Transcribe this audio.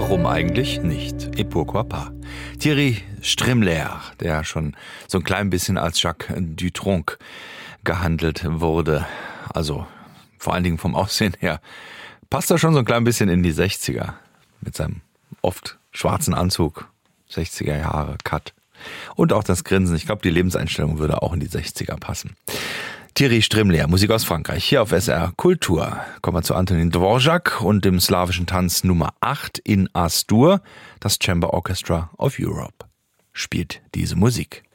warum eigentlich nicht? Et pourquoi pas? Thierry Strimler, der schon so ein klein bisschen als Jacques Dutronc gehandelt wurde, also vor allen Dingen vom Aussehen her, passt er schon so ein klein bisschen in die 60er mit seinem oft schwarzen Anzug, 60er Jahre, Cut. Und auch das Grinsen, ich glaube, die Lebenseinstellung würde auch in die 60er passen. Thierry Strimler, Musik aus Frankreich, hier auf SR Kultur. Kommen wir zu Antonin Dvorak und dem slawischen Tanz Nummer 8 in As-Dur. Das Chamber Orchestra of Europe spielt diese Musik.